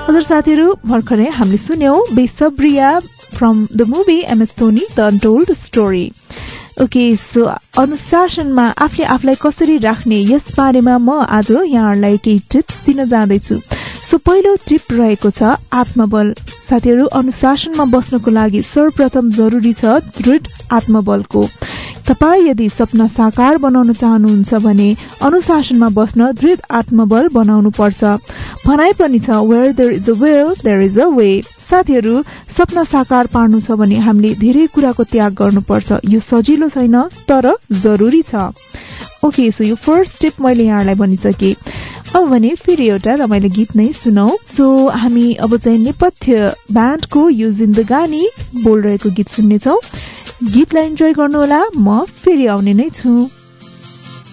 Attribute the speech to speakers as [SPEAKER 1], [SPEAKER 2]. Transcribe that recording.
[SPEAKER 1] हजुर साथीहरू, भर्खरै हामीले सुन्यौं Besabriyaan from the movie MS Dhoni the untold story. Okay, so अनुशासनमा आफूले आफूलाई कसरी राख्ने यस बारेमा म आज यहाँहरूलाई केही टिप्स दिन जाँदैछु। सो पहिलो टिप रहेको छ आत्मबल। साथीहरू, अनुशासनमा बस्नको लागि सर्वप्रथम जरुरी छ दृढ आत्मबलको। तपाईँ यदि सपना साकार बनाउन चाहनुहुन्छ भने अनुशासनमा बस्न दृढ आत्मबल बनाउनु पर्छ। भनाइ पनि छ where there is a will there is a way। साथीहरू, सपना साकार पार्नु छ भने हामीले धेरै कुराको त्याग गर्नुपर्छ। यो सजिलो छैन तर जरुरी छ। ओके, सो यो फर्स्ट टिप मैले यहाँलाई भनिसके। अब भने फेरि एउटा रमाइलो गीत नै सुनौ। सो हामी अब चाहिँ नेपथ्य ब्यान्डको यो जिन्दगानी बोल रहेको गीत सुन्नेछौ। गीतलाई इन्जोय गर्नुहोला, म फेरि आउने नै छु।